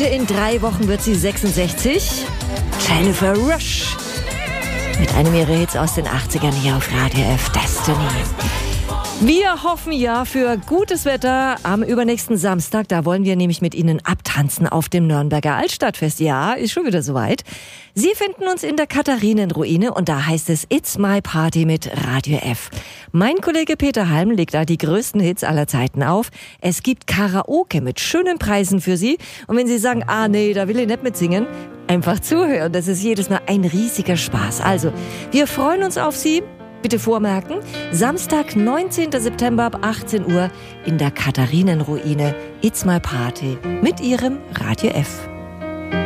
Heute in 3 Wochen wird sie 66. Jennifer Rush. Mit einem ihrer Hits aus den 80ern hier auf Radio F. Destiny. Wir hoffen ja für gutes Wetter am übernächsten Samstag. Da wollen wir nämlich mit Ihnen abtanzen auf dem Nürnberger Altstadtfest. Ja, ist schon wieder soweit. Sie finden uns in der Katharinenruine und da heißt es It's My Party mit Radio F. Mein Kollege Peter Halm legt da die größten Hits aller Zeiten auf. Es gibt Karaoke mit schönen Preisen für Sie. Und wenn Sie sagen, nee, da will ich nicht mitsingen, einfach zuhören. Das ist jedes Mal ein riesiger Spaß. Also, wir freuen uns auf Sie. Bitte vormerken, Samstag, 19. September ab 18 Uhr in der Katharinenruine It's My Party mit Ihrem Radio F.